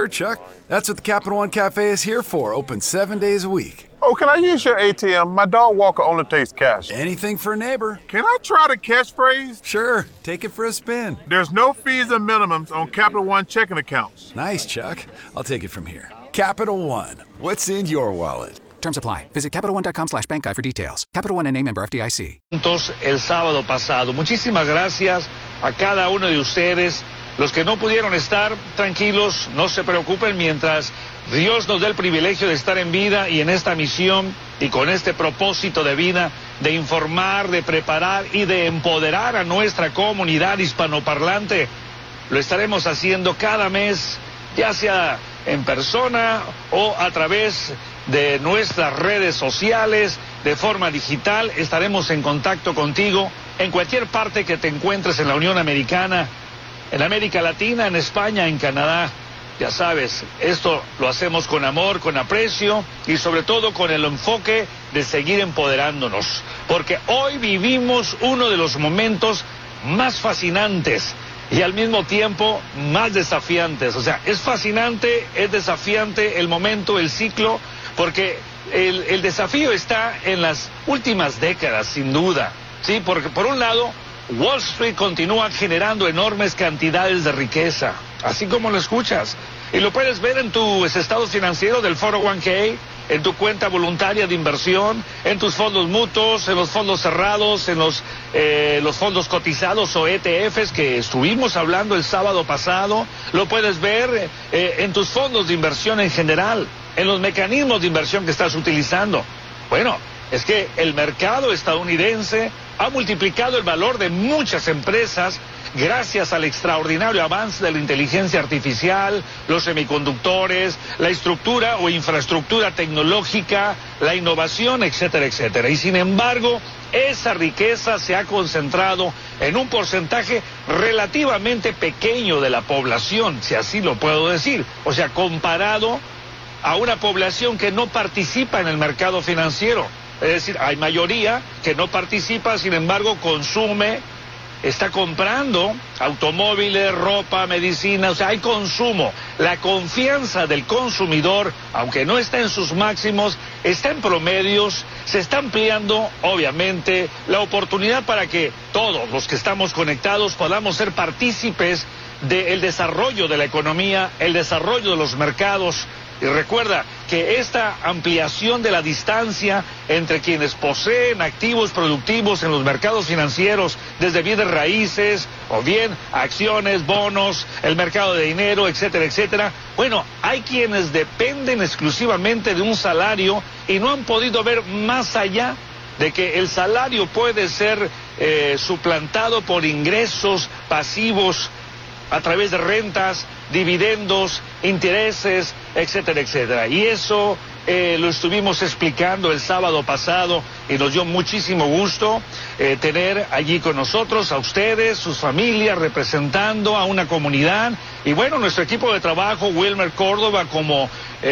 Sure, Chuck. That's what the Capital One Cafe is here for, open 7 days a week. Oh, can I use your ATM? My dog walker only takes cash. Anything for a neighbor. Can I try the catchphrase? Sure, take it for a spin. There's no fees and minimums on Capital One checking accounts. Nice, Chuck. I'll take it from here. Capital One. What's in your wallet? Terms apply. Visit CapitalOne.com/bankguide for details. Capital One N.A. member FDIC. El sábado pasado. Muchísimas gracias a cada uno de ustedes. Los que no pudieron estar, tranquilos, no se preocupen mientras Dios nos dé el privilegio de estar en vida y en esta misión y con este propósito de vida de informar, de preparar y de empoderar a nuestra comunidad hispanoparlante. Lo estaremos haciendo cada mes, ya sea en persona o a través de nuestras redes sociales, de forma digital. Estaremos en contacto contigo en cualquier parte que te encuentres en la Unión Americana, en América Latina, en España, en Canadá. Ya sabes, esto lo hacemos con amor, con aprecio y sobre todo con el enfoque de seguir empoderándonos. Porque hoy vivimos uno de los momentos más fascinantes y al mismo tiempo más desafiantes. O sea, es fascinante, es desafiante el momento, el ciclo, porque el desafío está en las últimas décadas, sin duda. Sí, porque por un lado, Wall Street continúa generando enormes cantidades de riqueza, así como lo escuchas. Y lo puedes ver en tu estado financiero del 401k, en tu cuenta voluntaria de inversión, en tus fondos mutuos, en los fondos cerrados, en los fondos cotizados o ETFs que estuvimos hablando el sábado pasado. Lo puedes ver en tus fondos de inversión en general, en los mecanismos de inversión que estás utilizando. Bueno, es que el mercado estadounidense ha multiplicado el valor de muchas empresas gracias al extraordinario avance de la inteligencia artificial, los semiconductores, la estructura o infraestructura tecnológica, la innovación, etcétera, etcétera. Y sin embargo, esa riqueza se ha concentrado en un porcentaje relativamente pequeño de la población, si así lo puedo decir. O sea, comparado a una población que no participa en el mercado financiero. Es decir, hay mayoría que no participa, sin embargo, consume, está comprando automóviles, ropa, medicina, o sea, hay consumo. La confianza del consumidor, aunque no está en sus máximos, está en promedios, se está ampliando, obviamente, la oportunidad para que todos los que estamos conectados podamos ser partícipes del desarrollo de la economía, el desarrollo de los mercados. Y recuerda que esta ampliación de la distancia entre quienes poseen activos productivos en los mercados financieros, desde bienes raíces o bien acciones, bonos, el mercado de dinero, etcétera, etcétera. Bueno, hay quienes dependen exclusivamente de un salario y no han podido ver más allá de que el salario puede ser suplantado por ingresos pasivos a través de rentas, dividendos, intereses, etcétera, etcétera. Y eso lo estuvimos explicando el sábado pasado y nos dio muchísimo gusto tener allí con nosotros a ustedes, sus familias, representando a una comunidad. Y bueno, nuestro equipo de trabajo, Wilmer Córdoba como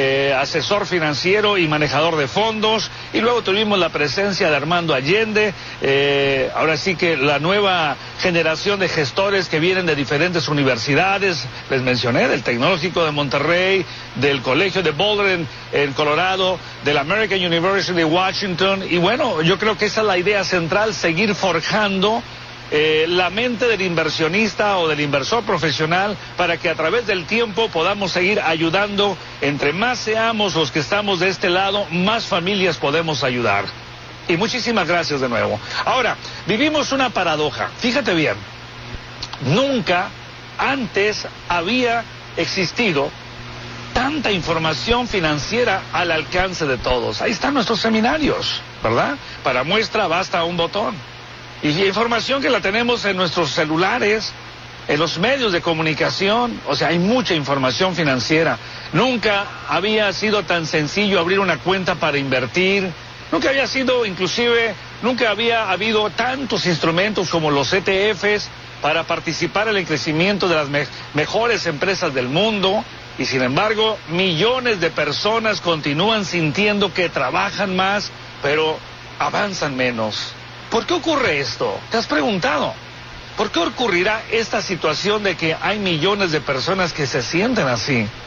asesor financiero y manejador de fondos. Y luego tuvimos la presencia de Armando Allende, ahora sí que la nueva generación de gestores que vienen de diferentes universidades, les mencioné, del Tecnológico de Monterrey, del Colegio de Boulder en Colorado, de la American University de Washington. Y bueno, yo creo que esa es la idea central, seguir forjando la mente del inversionista o del inversor profesional para que a través del tiempo podamos seguir ayudando. Entre más seamos los que estamos de este lado, más familias podemos ayudar. Y muchísimas gracias de nuevo. Ahora, vivimos una paradoja. Fíjate bien, nunca antes había existido tanta información financiera al alcance de todos. Ahí están nuestros seminarios, ¿verdad? Para muestra basta un botón. Y información que la tenemos en nuestros celulares, en los medios de comunicación. O sea, hay mucha información financiera. Nunca había sido tan sencillo abrir una cuenta para invertir. Nunca había sido, inclusive, nunca había habido tantos instrumentos como los ETFs para participar en el crecimiento de las mejores empresas del mundo. Y sin embargo, millones de personas continúan sintiendo que trabajan más, pero avanzan menos. ¿Por qué ocurre esto? ¿Te has preguntado? ¿Por qué ocurrirá esta situación de que hay millones de personas que se sienten así?